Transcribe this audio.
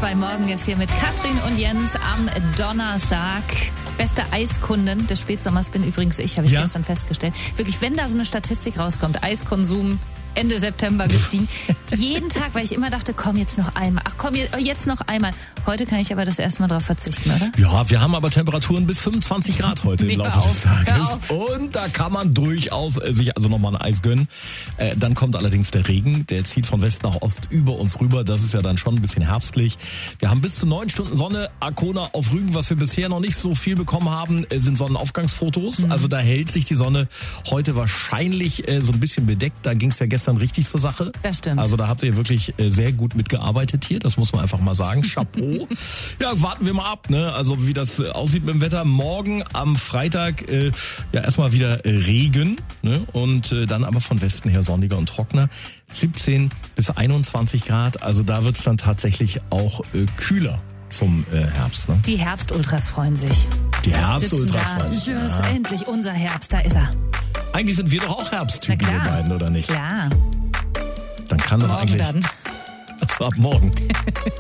102 Morgen ist hier mit Katrin und Jens am Donnerstag. Beste Eiskunden des Spätsommers bin übrigens ich, habe ich gestern festgestellt. Wirklich, wenn da so eine Statistik rauskommt, Eiskonsum Ende September gestiegen. Jeden Tag, weil ich immer dachte, komm jetzt noch einmal. Ach komm, jetzt noch einmal. Heute kann ich aber das erstmal drauf verzichten, oder? Ja, wir haben aber Temperaturen bis 25 Grad heute im Laufe des Tages. Und da kann man durchaus sich also nochmal ein Eis gönnen. Dann kommt allerdings der Regen. Der zieht von West nach Ost über uns rüber. Das ist ja dann schon ein bisschen herbstlich. Wir haben bis zu 9 Stunden Sonne. Arkona auf Rügen, was wir bisher noch nicht so viel bekommen haben, sind Sonnenaufgangsfotos. Also da hält sich die Sonne heute wahrscheinlich so ein bisschen bedeckt. Da ging es ja gestern richtig zur Sache. Das stimmt. Also da habt ihr wirklich sehr gut mitgearbeitet hier. Das muss man einfach mal sagen. Chapeau. Ja, warten wir mal ab, ne? Also wie das aussieht mit dem Wetter. Morgen am Freitag erstmal wieder Regen, ne? Und dann aber von Westen her sonniger und trockener. 17 bis 21 Grad. Also da wird es dann tatsächlich auch kühler zum Herbst, ne? Die Herbstultras freuen sich. Die Herbstultras freuen sich. Tschüss, endlich unser Herbst, da ist er. Eigentlich sind wir doch auch Herbsttypen, wir beiden, oder nicht? Klar. Dann kann doch Morgen eigentlich... dann. Also ab morgen.